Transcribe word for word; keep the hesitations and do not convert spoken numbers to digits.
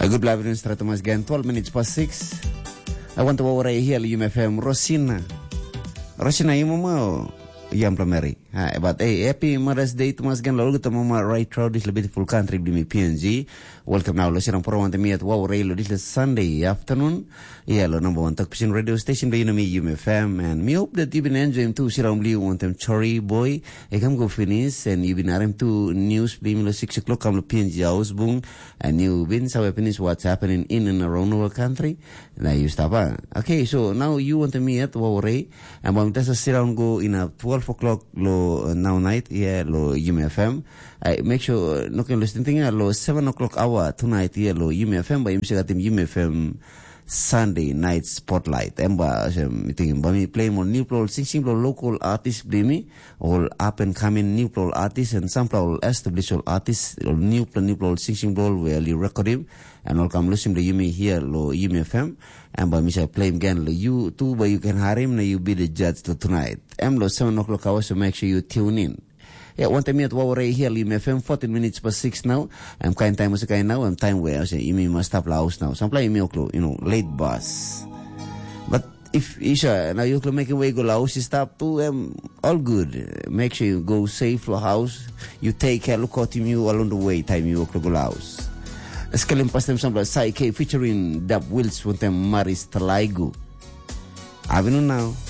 A good live in Stratomas again, twelve minutes past six. I want to over here, U M F M, Rosina. Rosina, you mama, Yam Plameri. But hey, happy Mother's Day to Mas Gan Lolo to Mama right through this beautiful country, Blimi P N G. Welcome now, listen for one to me at Wow Rail this Sunday afternoon. Yeah, lo number one talk pitching radio station, the enemy U M F M, and me hope that you've been enjoying too. Siram Blue want them chori boy. I come go finish, and you've been R M two news, Blimi six o'clock, come to P N G house boom, and you've been so finish what's happening in and around our country. Now you stop. Huh? Okay, so now you want to me at Wow Rail, and when that's a siram go in a twelve o'clock lo. Now night, yeah, lo U M F M. I make sure no can listen thing lo seven o'clock hour tonight, yeah, lo U M F M. By imsigatim U M F M Sunday night spotlight. Emba meeting by me playing on new pro sing sing local artists, blame all up and coming new pro artists and some pro established artists, or new pro new pro sing sing where you record him and all come listen to you me here lo U M F M. And by me say play again lo you too, but you can hire him now you be the judge to tonight. Em lo seven o'clock hours, so make sure you tune in. Yeah, one time at Wow here, U M F M, fourteen minutes past six now. I'm kind time was kind now, I'm time where I say, you mean must stop house now. Some play me, you know, late bus. But if Isha, now you can make a way go house, you stop too, um, all good. Make sure you go safe for house. You take care, look at you along the way, time you go house. Scaling past them some Psyche featuring Dub Wills with them Maris Talaigu. Avenue now.